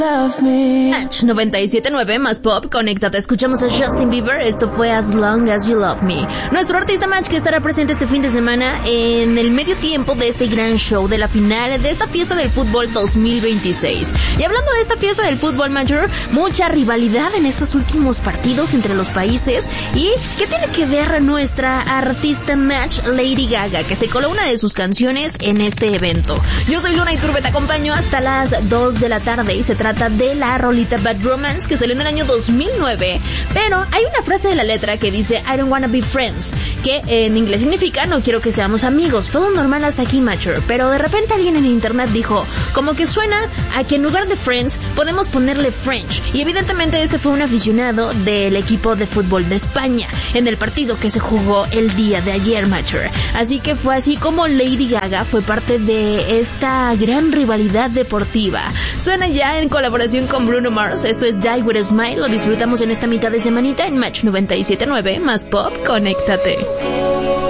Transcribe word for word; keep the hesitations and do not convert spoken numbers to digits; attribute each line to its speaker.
Speaker 1: Match noventa y siete punto nueve más pop, conéctate, escuchamos a Justin Bieber, esto fue As Long As You Love Me. Nuestro artista Match que estará presente este fin de semana en el medio tiempo de este gran show de la final de esta fiesta del fútbol dos mil veintiséis. Y hablando de esta fiesta del fútbol mayor, mucha rivalidad en estos últimos partidos entre los países. ¿Y qué tiene que ver nuestra artista Match, Lady Gaga, que se coló una de sus canciones en este evento? Yo soy Luna Iturbe, te acompaño hasta las dos de la tarde y se trata de la rolita Bad Romance que salió en el año dos mil nueve, pero hay una frase de la letra que dice I don't wanna be friends, que en inglés significa no quiero que seamos amigos, todo normal hasta aquí mature, pero de repente alguien en internet dijo como que suena a que en lugar de friends podemos ponerle French, y evidentemente este fue un aficionado del equipo de fútbol de España en el partido que se jugó el día de ayer mature, así que fue así como Lady Gaga fue parte de esta gran rivalidad deportiva. Suena ya en colaboración con Bruno Mars, esto es Die With A Smile, lo disfrutamos en esta mitad de semanita en Match noventa y siete punto nueve más pop, conéctate.